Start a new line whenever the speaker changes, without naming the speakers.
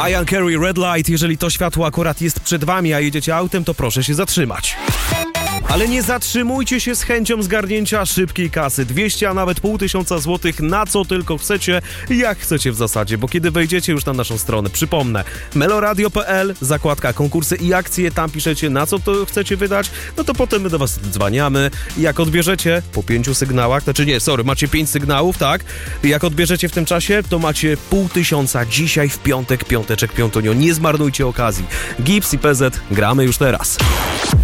Ian Carey, Red Light. Jeżeli to światło akurat jest przed wami, a jedziecie autem, to proszę się zatrzymać. Ale nie zatrzymujcie się z chęcią zgarnięcia szybkiej kasy. 200, a nawet 500 złotych, na co tylko chcecie, jak chcecie w zasadzie, bo kiedy wejdziecie już na naszą stronę, przypomnę, meloradio.pl, zakładka konkursy i akcje, tam piszecie, na co to chcecie wydać, no to potem my do was dzwaniamy. Jak odbierzecie po 5 sygnałach, macie 5 sygnałów, tak? Jak odbierzecie w tym czasie, to macie 500 dzisiaj w piątek, piąteczek, piątunio. Nie zmarnujcie okazji. Gips i PZ, gramy już teraz.